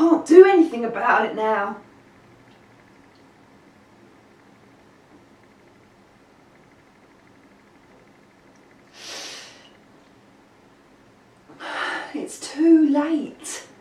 can't do anything about it now. It's too late.